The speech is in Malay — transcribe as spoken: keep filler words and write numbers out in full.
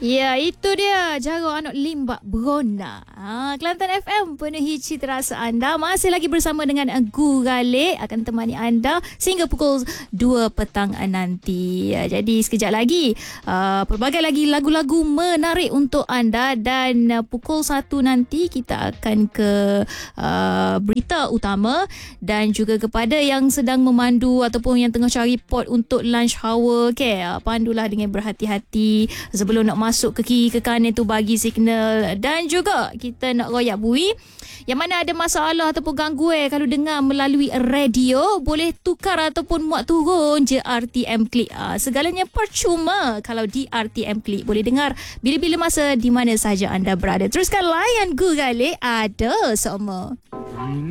Ya, itu dia Jaro Anak Limbak Berona. Ha, Kelantan F M penuhi cita rasa anda. Masih lagi bersama dengan Gu Galek akan temani anda sehingga pukul dua petang nanti. Ya, jadi sekejap lagi uh, pelbagai lagi lagu-lagu menarik untuk anda dan uh, pukul satu nanti kita akan ke uh, berita utama dan juga kepada yang sedang memandu ataupun yang tengah cari pot untuk lunch hour, okay, uh, pandulah dengan berhati-hati sebelum nak masuk ke kiri ke kanan tu, bagi signal. Dan juga kita nak royak bui yang mana ada masalah ataupun gangguan kalau dengar melalui radio, boleh tukar ataupun muat turun je R T M Klik. Ha, segalanya percuma kalau di R T M Klik. Boleh dengar bila-bila masa di mana saja anda berada. Teruskan layan Gu Galek ada semua.